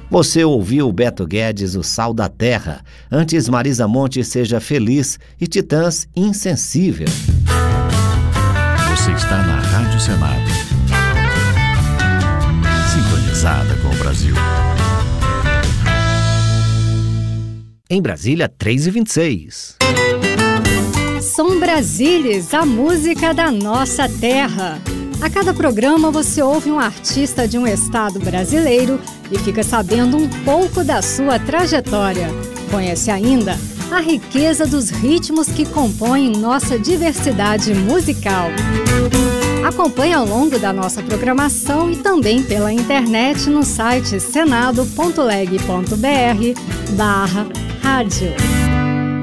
Você ouviu Beto Guedes, O Sal da Terra. Antes, Marisa Monte, Seja Feliz, e Titãs, Insensível. Você está na Rádio Senado. Sintonizada com o Brasil. Em Brasília, 3h26. Som Brasílias, a música da nossa terra. A cada programa você ouve um artista de um estado brasileiro e fica sabendo um pouco da sua trajetória. Conhece ainda a riqueza dos ritmos que compõem nossa diversidade musical. Acompanhe ao longo da nossa programação e também pela internet no site senado.leg.br/rádio.